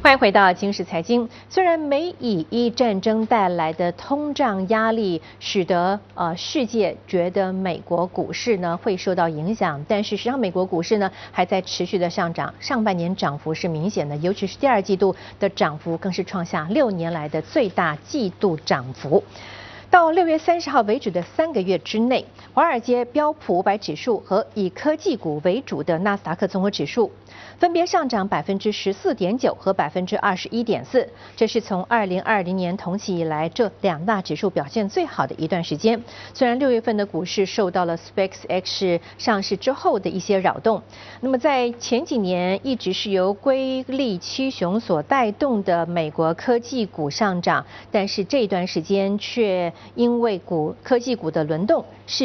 欢迎回到今时财经。虽然美以伊战争带来的通胀压力，使得世界觉得美国股市呢会受到影响，但是实际上美国股市呢还在持续的上涨，上半年涨幅是明显的，尤其是第二季度的涨幅更是创下6年来的最大季度涨幅。到6月30号为止的3个月之内，华尔街标普500指数和以科技股为主的纳斯达克综合指数分别上涨14.9%和21.4%，这是从2020年同期以来这两大指数表现最好的一段时间。虽然6月份的股市受到了 SpaceX 上市之后的一些扰动，那么在前几年一直是由龟力七雄所带动的美国科技股上涨，但是这段时间却因为科技股的轮动，